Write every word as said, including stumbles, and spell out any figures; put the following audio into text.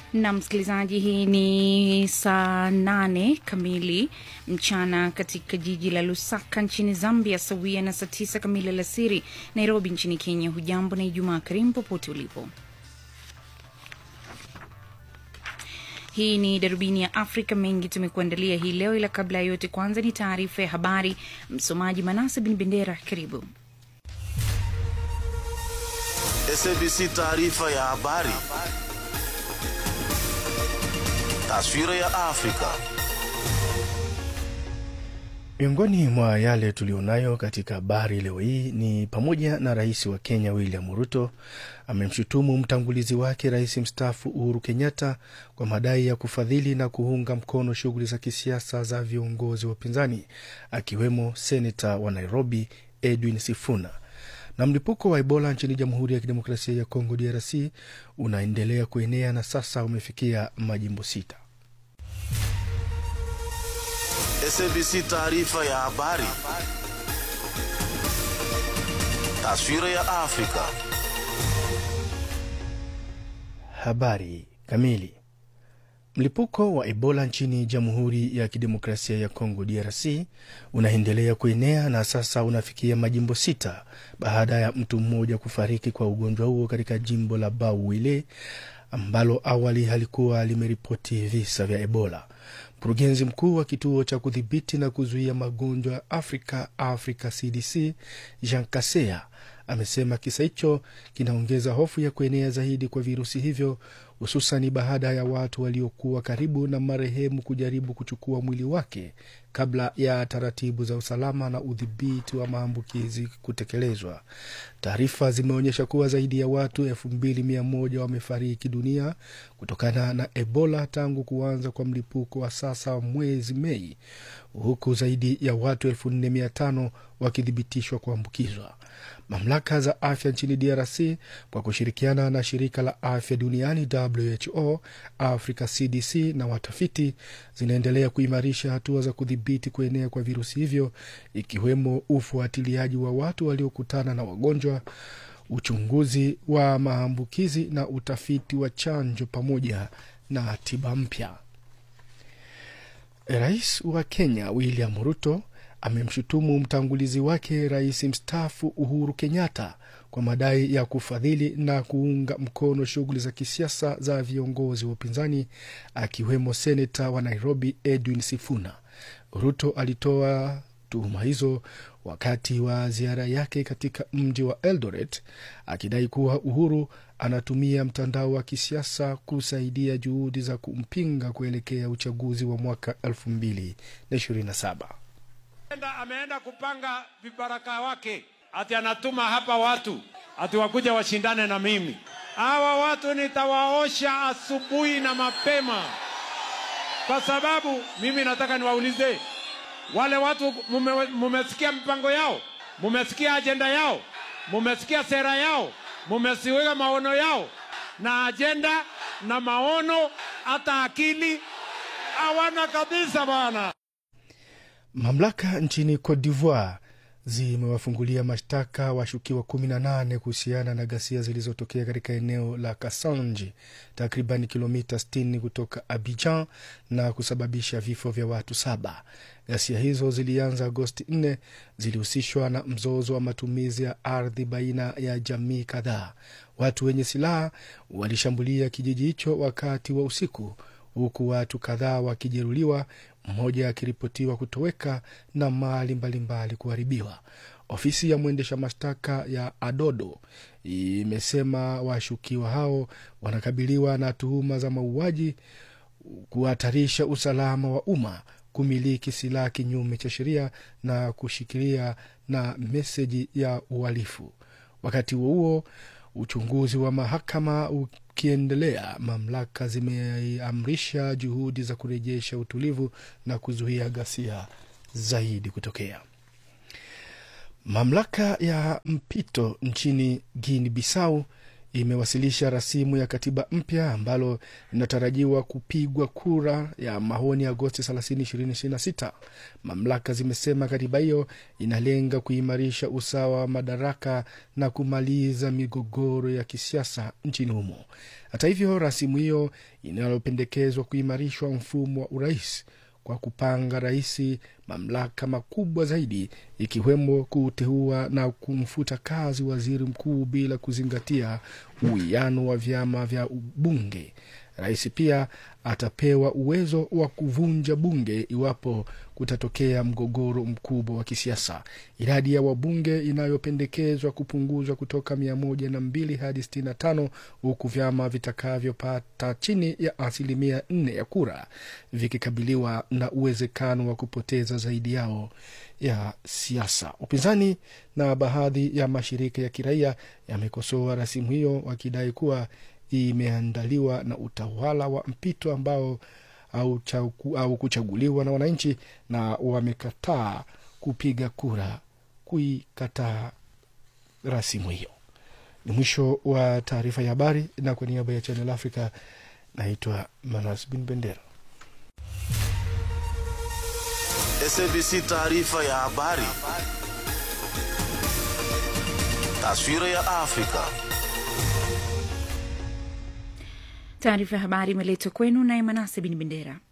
Na msikilizaji, hii ni saa nane kamili mchana katika jiji la Lusaka nchini Zambia, sawia na saa tisa kamili alasiri Nairobi nchini Kenya. Hujambo na Ijumaa karimu popote ulipo. Hii ni Darubini ya Afrika, mengi tumekuandalia hii leo, ila kabla ya yote kwanza ni taarifa ya habari. Msomaji Manase bin Bendera, karibu. S A B C taarifa ya habari. Taswira ya Afrika. Miongoni mwa yale tulionayo katika habari leo hii ni pamoja na Rais wa Kenya William Ruto amemshutumu mtangulizi wake Rais mstaafu Uhuru Kenyatta kwa madai ya kufadhili na kuunga mkono shughuli za kisiasa za viongozi wa upinzani, akiwemo Senator wa Nairobi Edwin Sifuna. Na mlipuko wa Ebola nchini Jamhuri ya Kidemokrasia ya Kongo D R C unaendelea kuenea na sasa umefikia majimbo sita. S A B C taarifa ya habari. Taswira ya Afrika. Habari kamili. Mlipuko wa Ebola nchini Jamhuri ya Kidemokrasia ya Kongo D R C unaendelea kuenea na sasa unafikia majimbo sita baada ya mtu mmoja kufariki kwa ugonjwa huo katika jimbo la Bauile ambalo awali halikuwa limeripoti visa vya Ebola. Mkurugenzi mkuu wa kituo cha kudhibiti na kuzuia magonjwa ya Afrika Africa C D C Jean Kaseya amesema kisa hicho kinaongeza hofu ya kuenea zaidi kwa virusi hivyo, hususan baada ya watu waliokuwa karibu na marehemu kujaribu kuchukua mwili wake kabla ya taratibu za usalama na udhibiti wa maambukizi kutekelezwa. Taarifa zimeonyesha kuwa zaidi ya watu elfu mbili mia moja wamefariki dunia kutokana na Ebola tangu kuanza kwa mlipuko wa sasa mwezi Mei, huku zaidi ya watu elfu nne mia tano wakithibitishwa kuambukizwa. Mamlaka za afya nchini D R C kwa kushirikiana na shirika la afya duniani W H O, Africa C D C na watafiti zinaendelea kuimarisha hatua za kudhibiti kuenea kwa virusi hivyo, ikiwemo ufuatiliaji wa watu waliokutana na wagonjwa, uchunguzi wa maambukizi na utafiti wa chanjo pamoja na tiba mpya. Rais wa Kenya William Ruto amemshutumu mtangulizi wake Rais mstaafu Uhuru Kenyatta kwa madai ya kufadhili na kuunga mkono shughuli za kisiasa za viongozi wa upinzani, akiwemo Senator wa Nairobi Edwin Sifuna. Ruto alitoa tuhuma hizo wakati wa ziara yake katika mji wa Eldoret, akidai kuwa Uhuru anatumia mtandao wa kisiasa kusaidia juhudi za kumpinga kuelekea uchaguzi wa mwaka elfu mbili na ishirini na saba. Ameenda kupanga vibaraka wake, ati anatuma hapa watu ati wakuja washindane na mimi. Hawa watu nitawaosha asubuhi na mapema, kwa sababu mimi nataka niwaulize wale watu, mume, mumesikia mpango yao, mumesikia ajenda yao, mumesikia sera yao, mumesikia maono yao, na ajenda na maono hata akili hawana kabisa bana. Mamlaka nchini Cote d'Ivoire zimewafungulia mashtaka washukiwa kumi na nane kuhusiana na ghasia zilizotokea katika eneo la Kassange, takriban kilomita sitini kutoka Abidjan, na kusababisha vifo vya watu saba. Ghasia hizo zilianza Agosti nne, zilihusishwa na mzozo wa matumizi ya ardhi baina ya jamii kadhaa. Watu wenye silaha walishambulia kijiji hicho wakati wa usiku, huku watu kadhaa wakijeruhiwa, mmoja akiripotiwa kutoweka na mali mbalimbali kuharibiwa. Ofisi ya mwendesha mashtaka ya Adodo imesema washukiwa hao wanakabiliwa na tuhuma za mauaji, kuhatarisha usalama wa umma, kumiliki silaha kinyume cha sheria na kushikilia na meseji ya uhalifu. Wakati huo huo, uchunguzi wa mahakama ukiendelea, mamlaka zimeamrisha juhudi za kurejesha utulivu na kuzuia ghasia zaidi kutokea. Mamlaka ya mpito nchini Guinea Bissau imewasilisha rasimu ya katiba mpya ambalo linatarajiwa kupigwa kura ya maoni Agosti thelathini, ishirini ishirini na sita. Mamlaka zimesema katiba hiyo inalenga kuimarisha usawa wa madaraka na kumaliza migogoro ya kisiasa nchini humo. Hata hivyo, rasimu hiyo inalopendekezwa kuimarishwa mfumo wa urais kwa kupanga raisi mamlaka makubwa zaidi, ikiwemo kuteua na kumfuta kazi waziri mkuu bila kuzingatia uwiano wa vyama vya bunge. Rais pia atapewa uwezo wa kuvunja bunge iwapo kutatokea mgogoro mkubwa wa kisiasa. Idadi ya wabunge inayopendekezwa kupunguzwa kutoka mia moja na mbili hadi sitini na tano, huku vyama vitakavyopata chini ya asilimia nne ya kura vikikabiliwa na uwezekano wa kupoteza zaidi yao ya siasa. Upinzani na baadhi ya mashirika ya kiraia yamekosoa rasimu hiyo, wakidai kuwa imeandaliwa na utawala wa mpito ambao au, chagu, au kuchaguliwa na wananchi, na wamekataa kupiga kura kuikataa rasimu hiyo. Ni mwisho wa taarifa ya habari, na kwa niaba ya Channel Africa naitwa Manas bin Bendera. S A B C taarifa ya habari. Taswira ya Afrika. Taarifa ya habari imeletwa kwenu na Manase bin Bendera.